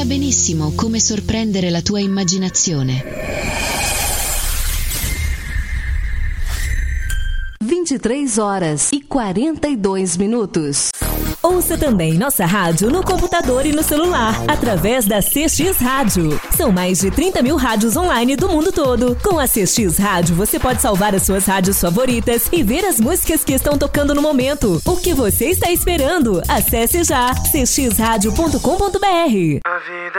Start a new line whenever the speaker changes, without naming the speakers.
sa benissimo come sorprendere la tua immaginazione.
23h42.
Ouça também nossa rádio no computador e no celular, através da CX Rádio. São mais de 30 mil rádios online do mundo todo. Com a CX Rádio, você pode salvar as suas rádios favoritas e ver as músicas que estão tocando no momento. O que você está esperando? Acesse já cxradio.com.br.